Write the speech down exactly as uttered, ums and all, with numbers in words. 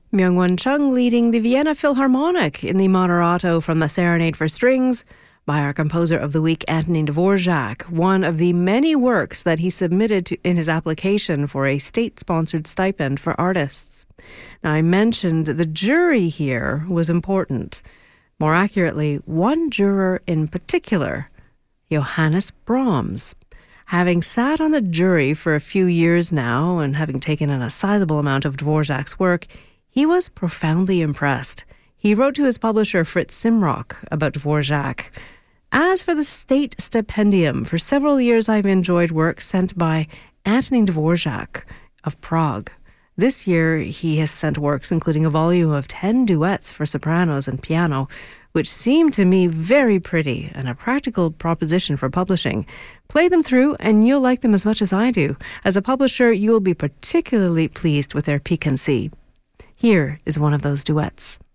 Myung-Won Chung leading the Vienna Philharmonic in the Moderato from the Serenade for Strings by our composer of the week, Antonin Dvorak, one of the many works that he submitted to, in his application for a state-sponsored stipend for artists. Now, I mentioned the jury here was important. More accurately, one juror in particular, Johannes Brahms. Having sat on the jury for a few years now and having taken in a sizable amount of Dvorak's work, he was profoundly impressed. He wrote to his publisher Fritz Simrock about Dvorak. As for the state stipendium, for several years I've enjoyed work sent by Antonin Dvorak of Prague. This year he has sent works including a volume of ten duets for sopranos and piano, which seem to me very pretty and a practical proposition for publishing. Play them through and you'll like them as much as I do. As a publisher, you will be particularly pleased with their piquancy. Here is one of those duets.